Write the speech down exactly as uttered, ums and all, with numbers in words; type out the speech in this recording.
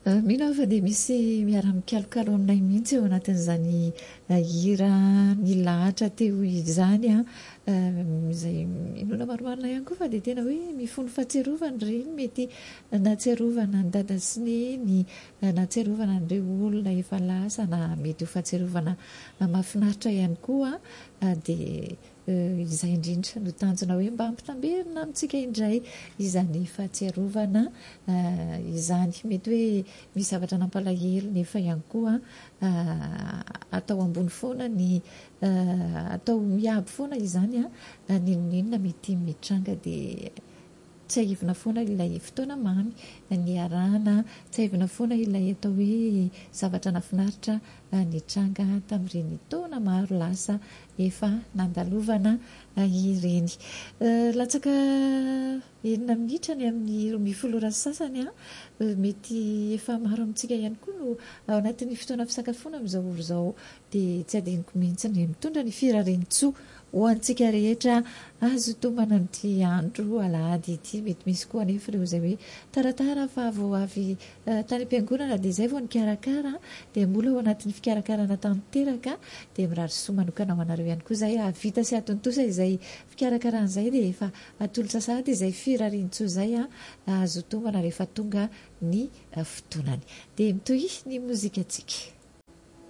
Mino fa dia misy miara-mikalokalo aminay mihitsy eo anatin'izany hira ny lahatra teo izany a, izay inoana maromarina ihany koa fa dia tena hoe mifono fahatsiarovana ireny, mety nahatsiarovana ny dada sy neny, nahatsiarovana an'ireo olona efa lasa, na mety ho fahatsiarovana mahafinaritra ihany koa, dia izay indrindra no tanjona hoe mba hampitamberina amintsika indray izany fahatsiarovana izany. Mety hoe misy zavatra nampalahelo nefa ihany koa atao ambony foana ny atao miabo foana izany a, n'inon'inona mety mitranga dia tsy ahivina foana ilay fotoana mamy niarahana, tsy ahivina foana ilay atao hoe zavatra nafinaritra nitranga tamin'ireny taona maro lasa efa nandalovana ireny. Latsaka enina minitra ny amin'ny roa ambin'ny folo ora sy sasany a, mety efa maro amintsika ihany koa no ao anatin'ny fotoana fisakafoana amin'izao ora izao, dia tsy adinoko mihitsy ny mitondra ny firaren-tsoa ho antsika rehetra azo tomana amin'ity andro alahady ity. Mety misy koa anefa ireo izay hoe taratara fa vao avy tany am-piangonana dia izay vao nikarakara, dia mbola ao anatin'ny fikarakarana tanteraka, dia mirary soa manokana ho anareo ihany koa izay havita sy hatontosa izay fikarakarana izay, dia efa atolotra sahady izay firaren-tsoa izay azo tomana rehefa tonga ny fotoanany. Dia mitohy ny mozika antsika.